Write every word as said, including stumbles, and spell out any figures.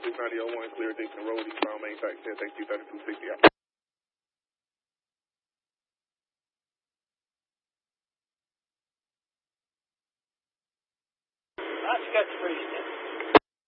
six ninety oh one, clear Dixon Road, eastbound main track, ten, thank you, thirty-two sixty. That's got to reach